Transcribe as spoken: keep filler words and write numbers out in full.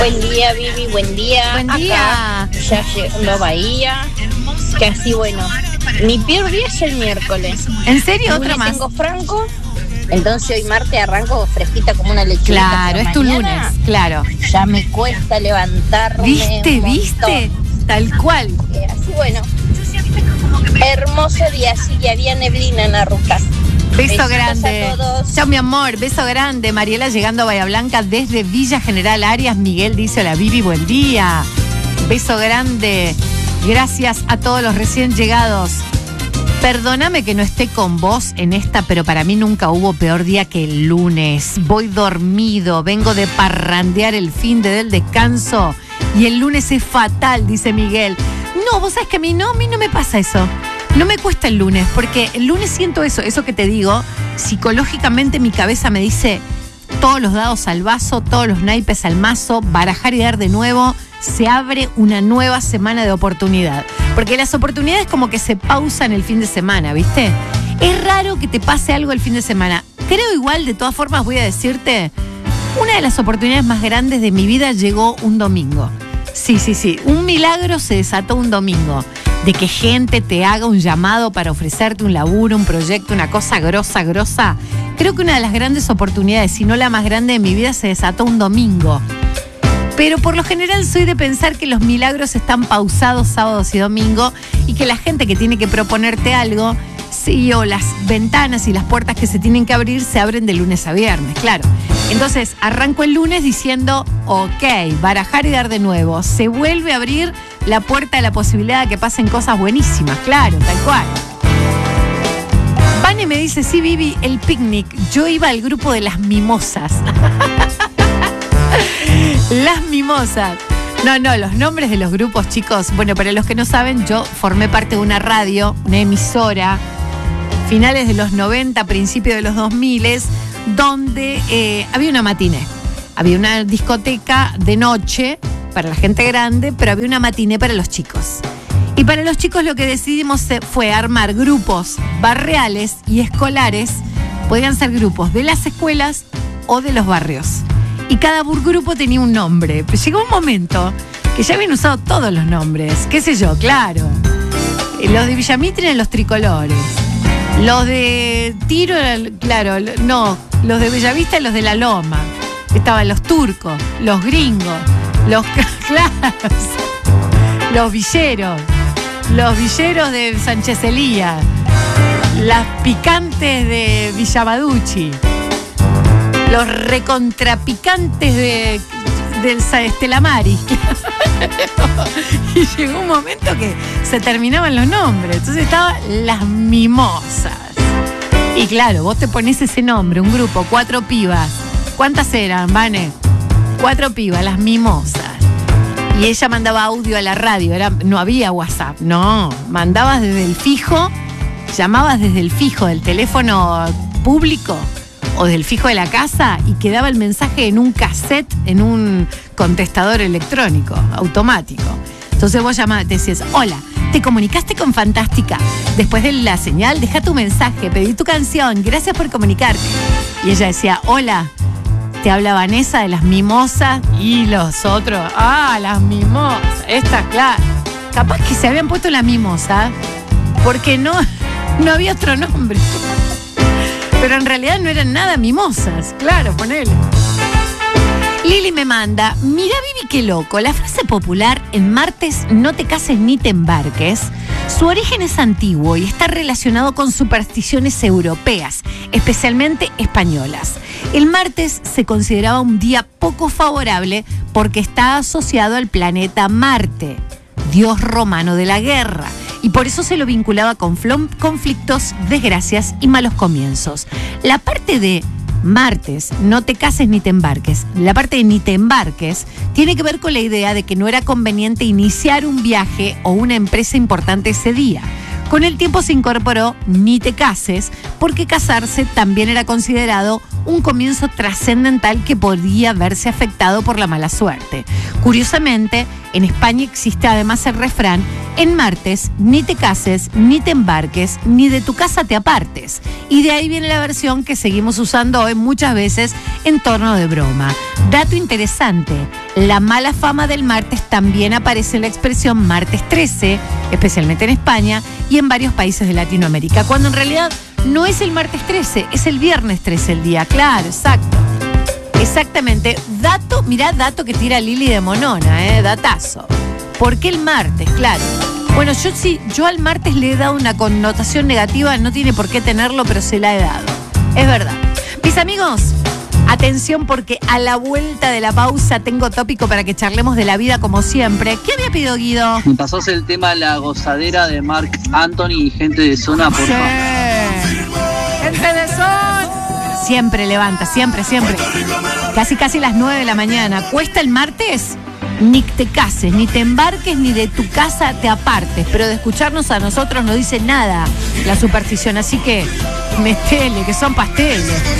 Buen día, Vivi, buen día. Buen Acá, día. ya llegando a Bahía. Que así, bueno, mi peor día es el miércoles. ¿En serio? Lunes Otra más. tengo franco, entonces hoy martes arranco fresquita como una lechuga. Claro, es tu lunes, claro. Ya me cuesta levantarme. ¿Viste, un viste? Tal cual. Eh, así, bueno, hermoso día, así que había neblina en la ruta. Beso Besitos grande. a todos. Chao, mi amor. Beso grande. Mariela llegando a Bahía Blanca desde Villa General Arias. Miguel dice: hola, Vivi, buen día. Beso grande. Gracias a todos los recién llegados. Perdóname que no esté con vos en esta, pero para mí nunca hubo peor día que el lunes. Voy dormido, vengo de parrandear el fin de del descanso y el lunes es fatal, dice Miguel. No, vos sabés que a mí no, a mí no me pasa eso. No me cuesta el lunes, porque el lunes siento eso, eso que te digo, psicológicamente mi cabeza me dice todos los dados al vaso, todos los naipes al mazo, barajar y dar de nuevo, se abre una nueva semana de oportunidad. Porque las oportunidades como que se pausan el fin de semana, ¿viste? Es raro que te pase algo el fin de semana. Creo igual, de todas formas voy a decirte, una de las oportunidades más grandes de mi vida llegó un domingo. Sí, sí, sí, un milagro se desató un domingo. De que gente te haga un llamado para ofrecerte un laburo, un proyecto, una cosa grosa, grosa. Creo que una de las grandes oportunidades, si no la más grande de mi vida, se desató un domingo. Pero por lo general soy de pensar que los milagros están pausados sábados y domingo y que la gente que tiene que proponerte algo, sí, o las ventanas y las puertas que se tienen que abrir se abren de lunes a viernes, claro. Entonces arranco el lunes diciendo, ok, barajar y dar de nuevo. Se vuelve a abrir la puerta de la posibilidad de que pasen cosas buenísimas, claro, tal cual. Vane me dice, sí, Vivi, el picnic. Yo iba al grupo de las mimosas. Las mimosas. No, no, los nombres de los grupos, chicos. Bueno, para los que no saben, yo formé parte de una radio, una emisora, finales de los noventa, principios de los dos mil, donde eh, había una matiné. Había una discoteca de noche para la gente grande, pero había una matiné para los chicos. Y para los chicos lo que decidimos fue armar grupos barriales y escolares. Podían ser grupos de las escuelas o de los barrios. Y cada grupo tenía un nombre. Pero llegó un momento que ya habían usado todos los nombres. ¿Qué sé yo? Claro. Los de Villamitre eran los tricolores. Los de Tiro eran, claro, no. Los de Bellavista eran los de La Loma. Estaban los turcos, los gringos, los claros, los villeros, los villeros de Sánchez Elía, las picantes de Villamaducci. Los recontrapicantes de, del Estela Maris. Y llegó un momento que se terminaban los nombres. Entonces estaban las mimosas. Y claro, vos te ponés ese nombre, un grupo, cuatro pibas. ¿Cuántas eran, Vane? Cuatro pibas, las mimosas. Y ella mandaba audio a la radio. Era, no había WhatsApp, no. Mandabas desde el fijo, llamabas desde el fijo del teléfono público o del fijo de la casa y quedaba el mensaje en un cassette, en un contestador electrónico, automático. Entonces vos llamabas, te decías, hola, te comunicaste con Fantástica. Después de la señal, deja tu mensaje, pedí tu canción, gracias por comunicarte. Y ella decía, hola, te habla Vanessa de las mimosas y los otros, ah, las mimosas, esta, claro. Capaz que se habían puesto la mimosa porque no, no había otro nombre. Pero en realidad no eran nada mimosas. Claro, ponele. Lili me manda, mira Vivi qué loco, la frase popular en martes no te cases ni te embarques, su origen es antiguo y está relacionado con supersticiones europeas, especialmente españolas. El martes se consideraba un día poco favorable porque está asociado al planeta Marte, dios romano de la guerra. Y por eso se lo vinculaba con conflictos, desgracias y malos comienzos. La parte de martes, no te cases ni te embarques, la parte de ni te embarques tiene que ver con la idea de que no era conveniente iniciar un viaje o una empresa importante ese día. Con el tiempo se incorporó ni te cases, porque casarse también era considerado un comienzo trascendental que podía verse afectado por la mala suerte. Curiosamente, en España existe además el refrán En martes, ni te cases, ni te embarques, ni de tu casa te apartes. Y de ahí viene la versión que seguimos usando hoy muchas veces en torno de broma. Dato interesante, la mala fama del martes también aparece en la expresión martes trece, especialmente en España y en varios países de Latinoamérica, cuando en realidad no es el martes trece, es el viernes trece el día, claro, exacto. Exactamente, dato, mirá dato que tira Lili de Monona, eh, datazo. ¿Por qué el martes? Claro. Bueno, yo sí, yo al martes le he dado una connotación negativa, no tiene por qué tenerlo, pero se la he dado. Es verdad. Mis amigos, atención porque a la vuelta de la pausa tengo tópico para que charlemos de la vida como siempre. ¿Qué había pedido Guido? Me pasó el tema La Gozadera de Marc Anthony y Gente de Zona, por Sí. favor. Gente de Zona. Siempre levanta, siempre, siempre. Casi, casi las nueve de la mañana. ¿Cuesta el martes? Ni te cases, ni te embarques, ni de tu casa te apartes. Pero de escucharnos a nosotros no dice nada la superstición. Así que metele, que son pasteles.